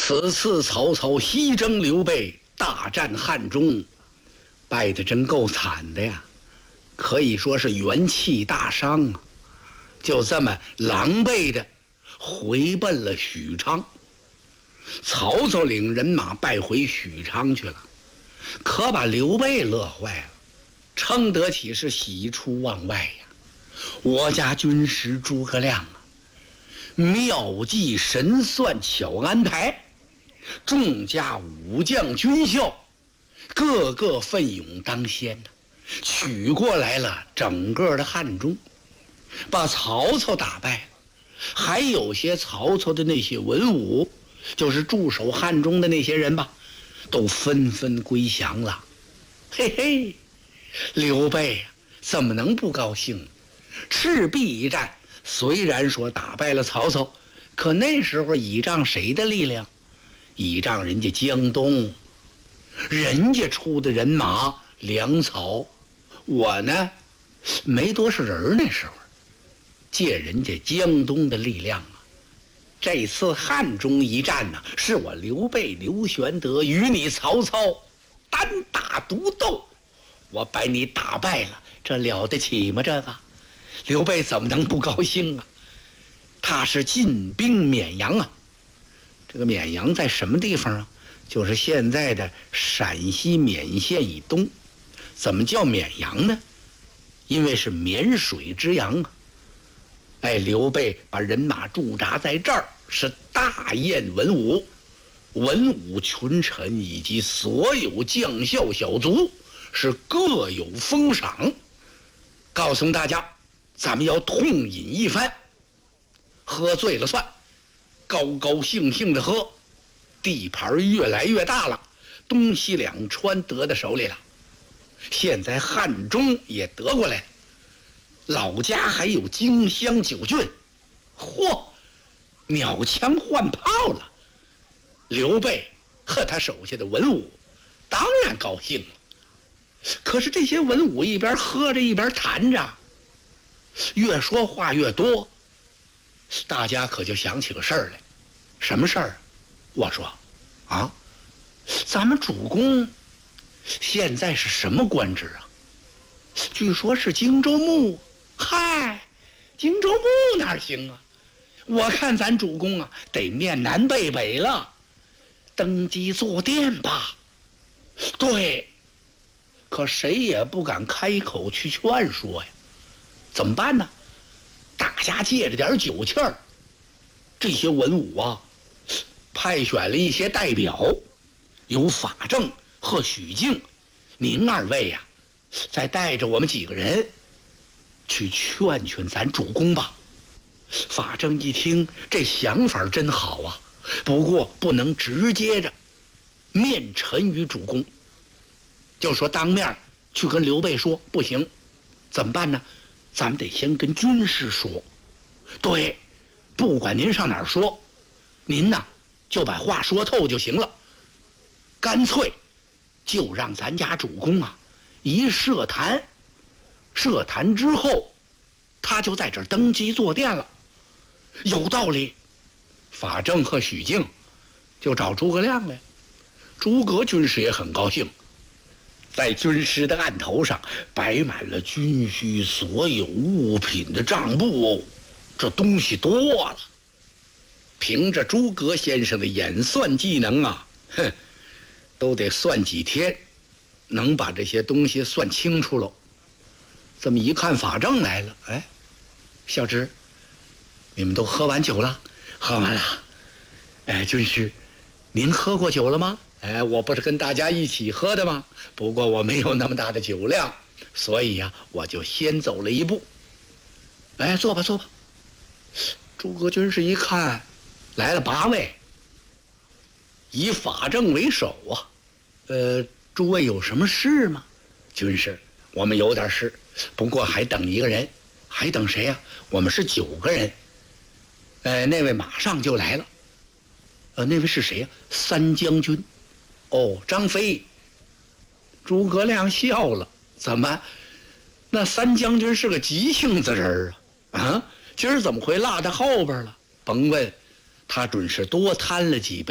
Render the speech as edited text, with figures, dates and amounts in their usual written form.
此次曹操西征刘备，大战汉中，败得真够惨的呀，可以说是元气大伤啊，就这么狼狈的回奔了许昌。曹操领人马败回许昌去了，可把刘备乐坏了，称得起是喜出望外呀。我家军师诸葛亮啊，妙计神算巧安排，众家武将军校个个奋勇当先呐，取过来了整个的汉中，把曹操打败了。还有些曹操的那些文武，就是驻守汉中的那些人吧，都纷纷归降了。嘿嘿，刘备呀，怎么能不高兴？赤壁一战虽然说打败了曹操，可那时候倚仗谁的力量？倚仗人家江东，人家出的人马粮草，我呢没多少人，那时候借人家江东的力量啊。这次汉中一战呢，是我刘备刘玄德与你曹操单打独斗，我把你打败了，这了得起吗？这个刘备怎么能不高兴啊？他是进兵沔阳啊。这个沔阳在什么地方啊？就是现在的陕西勉县以东。怎么叫沔阳呢？因为是沔水之阳啊。刘备把人马驻扎在这儿，是大宴文武，文武群臣以及所有将校小卒是各有封赏，告诉大家，咱们要痛饮一番，喝醉了算，高高兴兴的喝，地盘越来越大了，东西两川得到手里了，现在汉中也得过来了，老家还有荆襄9郡，嚯，鸟枪换炮了。刘备和他手下的文武当然高兴了，可是这些文武一边喝着一边谈着，越说话越多，大家可就想起个事儿来。什么事儿？我说啊，咱们主公现在是什么官职啊？据说是荆州牧。嗨，荆州牧哪行啊？我看咱主公啊，得面南背北了，登基坐殿吧。对，可谁也不敢开口去劝说呀。怎么办呢？大家借着点酒气儿，这些文武啊，派选了一些代表，有法正和许靖，您二位呀，再带着我们几个人去劝劝咱主公吧。法正一听，这想法真好啊，不过不能直接着面陈于主公，就说当面去跟刘备说不行，怎么办呢？咱们得先跟军师说。对，不管您上哪儿说，您呢就把话说透就行了，干脆就让咱家主公啊一设坛，设坛之后他就在这儿登基坐殿了。有道理。法正和许靖就找诸葛亮来，诸葛军师也很高兴，在军师的案头上摆满了军需所有物品的账簿哦，这东西多了。凭着诸葛先生的演算技能啊，都得算几天能把这些东西算清楚喽。这么一看，法正来了，小侄，你们都喝完酒了？喝完了。军师，您喝过酒了吗？我不是跟大家一起喝的吗？不过我没有那么大的酒量，所以呀，我就先走了一步。坐吧，坐吧。诸葛军师一看，来了8位，以法正为首啊。诸位有什么事吗？军师，我们有点事，不过还等一个人。还等谁呀？我们是9个人。那位马上就来了。那位是谁呀？三将军。张飞。诸葛亮笑了，怎么？那三将军是个急性子人啊！今儿怎么会落在后边了？甭问，他准是多贪了几杯